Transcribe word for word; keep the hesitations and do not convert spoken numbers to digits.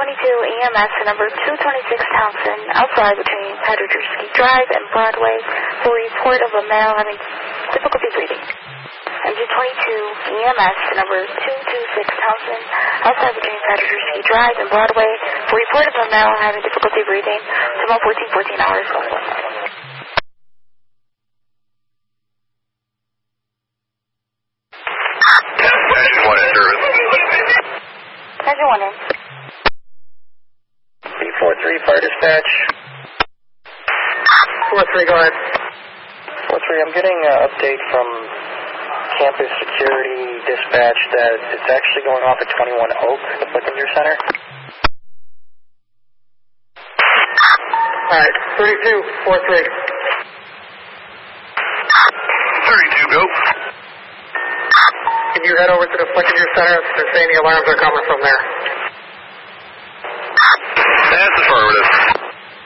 twenty-two E M S number two twenty-six Townsend outside between Paderewski Drive and Broadway for report of a male having difficulty breathing. M G twenty-two E M S number two twenty-six Townsend outside between Paderewski Drive and Broadway for report of a male having difficulty breathing. Tomorrow fourteen fourteen hours. Engine one in. B four three, fire dispatch. four three, go ahead. four three, I'm getting an update from campus security dispatch that it's actually going off at twenty-one Oak, the Flickinger Center. Alright, thirty-two, four three. thirty-two, go. Can you head over to the Flickinger Center? They're saying the alarms are coming from there. That's affirmative.